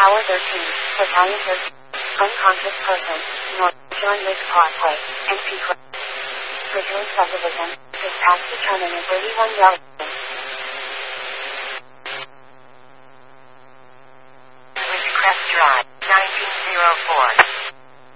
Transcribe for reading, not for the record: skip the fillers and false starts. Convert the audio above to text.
Tower 13, Battalion 13, unconscious person, north, join Lake Parkway, NP Ridgeland Subdivision, dispatch determined in 31 Yard. Ridgecrest Drive, 1904.